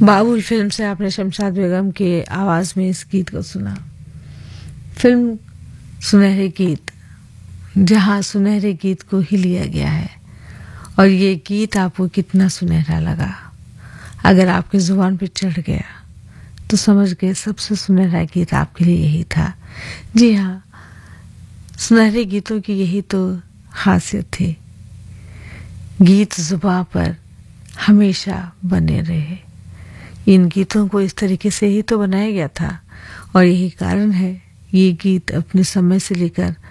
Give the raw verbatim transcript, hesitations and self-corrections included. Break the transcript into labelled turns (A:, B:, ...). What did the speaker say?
A: बाबुल film से आपने शमशाद बेगम के आवाज में इस गीत को सुना। फिल्म सुनहरे गीत, जहां सुनहरे गीत को ही लिया गया है। और ये गीत आपको कितना सुनहरा लगा, अगर आपके जुबान पे चढ़ गया तो समझ गए सबसे सुनहरा गीत आपके लिए यही था। जी हाँ, सुनहरे गीतों की यही तो खासियत थी, गीत जुबां पर हमेशा बने रहे। इन गीतों को इस तरीके से ही तो बनाया गया था और यही कारण है ये गीत अपने समय से लेकर